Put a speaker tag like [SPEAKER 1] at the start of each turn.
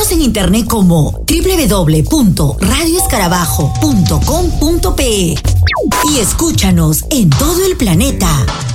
[SPEAKER 1] Síguenos en internet como www.radioescarabajo.com.pe y escúchanos en todo el planeta.